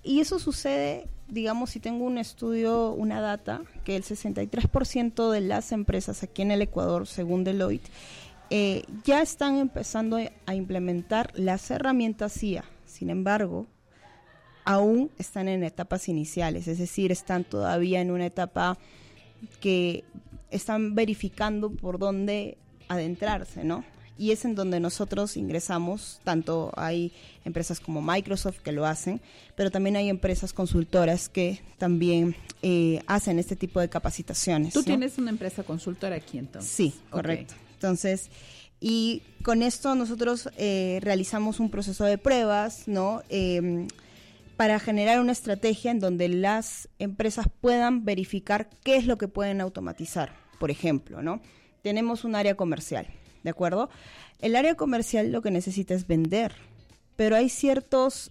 Y eso sucede, digamos, si tengo un estudio, una data, que el 63% de las empresas aquí en el Ecuador, según Deloitte, ya están empezando a implementar las herramientas IA. Sin embargo, aún están en etapas iniciales, es decir, están todavía en una etapa que están verificando por dónde adentrarse, ¿no? Y es en donde nosotros ingresamos, tanto hay empresas como Microsoft que lo hacen, pero también hay empresas consultoras que también hacen este tipo de capacitaciones. ¿Tú ¿no? tienes una empresa consultora aquí entonces? Sí, correcto. Okay. Entonces, y con esto nosotros realizamos un proceso de pruebas, ¿no? Para generar una estrategia en donde las empresas puedan verificar qué es lo que pueden automatizar. Por ejemplo, ¿no? Tenemos un área comercial, ¿de acuerdo? El área comercial lo que necesita es vender, pero hay ciertos,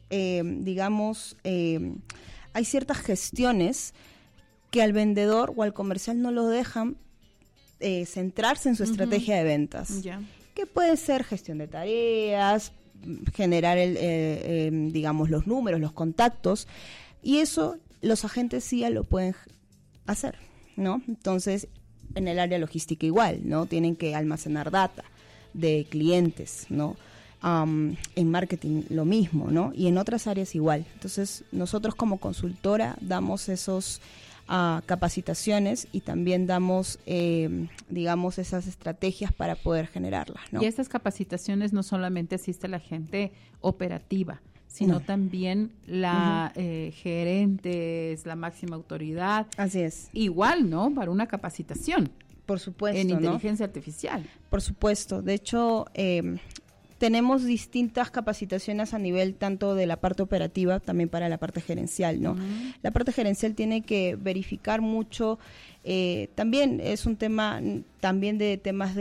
hay ciertas gestiones que al vendedor o al comercial no lo dejan centrarse en su estrategia de ventas. Yeah. Que puede ser gestión de tareas, generar digamos los números, los contactos, y eso los agentes sí lo pueden hacer, ¿no? Entonces, en el área logística igual, ¿no? Tienen que almacenar data de clientes, ¿no? En marketing lo mismo, ¿no? Y en otras áreas igual. Entonces, nosotros como consultora damos esos capacitaciones y también damos, digamos, esas estrategias para poder generarlas, ¿no? Y estas capacitaciones no solamente asiste a la gente operativa, sino también la gerentes, la máxima autoridad. Así es. Igual, ¿no? Para una capacitación. Por supuesto, en ¿no? inteligencia artificial. Por supuesto. De hecho, tenemos distintas capacitaciones a nivel tanto de la parte operativa, también para la parte gerencial, ¿no? La parte gerencial tiene que verificar mucho, también es un tema, también de temas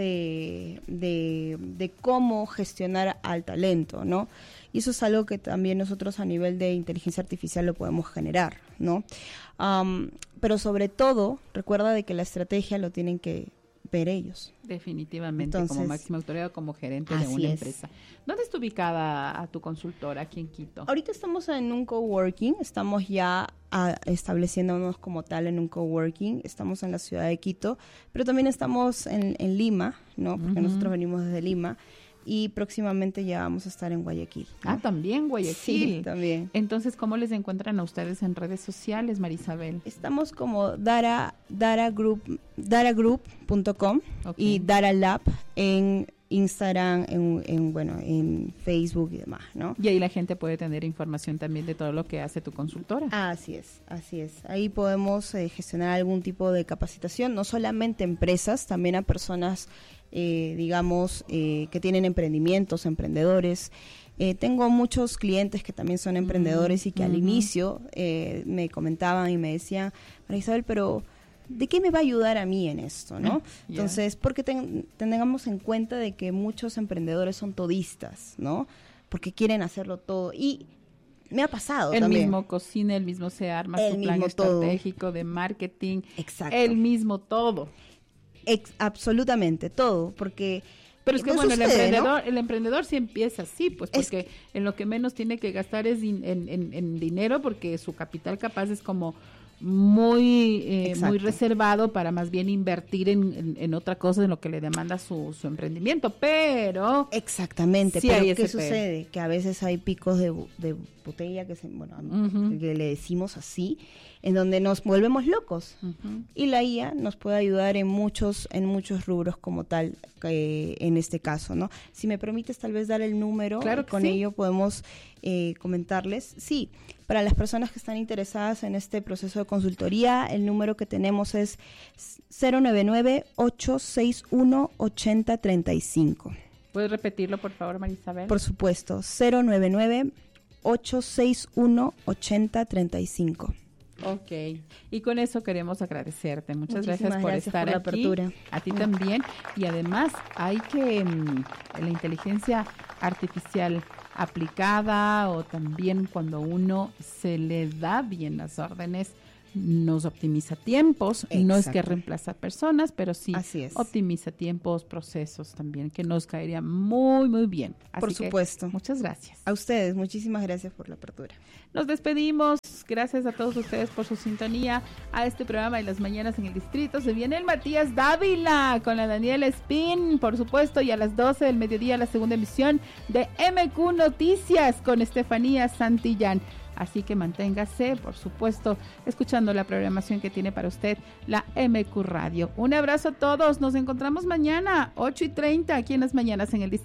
de cómo gestionar al talento, ¿no? Y eso es algo que también nosotros a nivel de inteligencia artificial lo podemos generar, ¿no? Pero sobre todo, recuerda de que la estrategia lo tienen que ver ellos. Definitivamente. Entonces, como máxima autoridad o como gerente de una empresa. ¿Dónde está ubicada a tu consultora aquí en Quito? Ahorita estamos en un coworking, estamos ya estableciéndonos como tal en un coworking, estamos en la ciudad de Quito, pero también estamos en Lima, ¿no? Porque nosotros venimos desde Lima. Y próximamente ya vamos a estar en Guayaquil, ¿no? Ah, también Guayaquil. Sí, también. Entonces, ¿cómo les encuentran a ustedes en redes sociales, Marisabel? Estamos como daragroup.com y Daralab en Instagram, en Facebook y demás, ¿no? Y ahí la gente puede tener información también de todo lo que hace tu consultora. Así es. Ahí podemos gestionar algún tipo de capacitación, no solamente empresas, también a personas digamos, que tienen emprendimientos, emprendedores. Tengo muchos clientes que también son emprendedores y que al inicio me comentaban y me decían, María Isabel, pero ¿de qué me va a ayudar a mí en esto, no? Entonces, porque tengamos en cuenta de que muchos emprendedores son todistas, ¿no? Porque quieren hacerlo todo y me ha pasado el también. El mismo cocina, el mismo se arma su plan estratégico de marketing. Exacto. El mismo todo. Absolutamente todo, porque pero es que bueno, sucede, el emprendedor sí empieza así, pues porque en lo que menos tiene que gastar es en dinero, porque su capital capaz es como muy reservado para más bien invertir en otra cosa, en lo que le demanda su emprendimiento, pero exactamente, sí, pero ¿qué sucede? Que a veces hay picos de botella que que le decimos así, en donde nos volvemos locos, y la IA nos puede ayudar en muchos rubros como tal, en este caso, ¿no? Si me permites tal vez dar el número, claro con ello podemos comentarles. Sí, para las personas que están interesadas en este proceso de consultoría, el número que tenemos es 099-861-8035. ¿Puedes repetirlo, por favor, Marisabel? Por supuesto, 099-861-8035. Ok, y con eso queremos agradecerte. Muchas gracias por estar por la aquí. Apertura. A ti también. Y además hay que la inteligencia artificial aplicada, o también cuando uno se le da bien las órdenes, nos optimiza tiempos. Exacto. No es que reemplaza personas, pero sí optimiza tiempos, procesos también, que nos caería muy, muy bien. Así por supuesto. Muchas gracias. A ustedes, muchísimas gracias por la apertura. Nos despedimos. Gracias a todos ustedes por su sintonía a este programa de las mañanas en el distrito. Se viene el Matías Dávila con la Daniela Espín, por supuesto, y a las 12 del mediodía la segunda emisión de MQ Noticias con Estefanía Santillán. Así que manténgase, por supuesto, escuchando la programación que tiene para usted la MQ Radio. Un abrazo a todos. Nos encontramos mañana, 8:30, aquí en las mañanas en el distrito.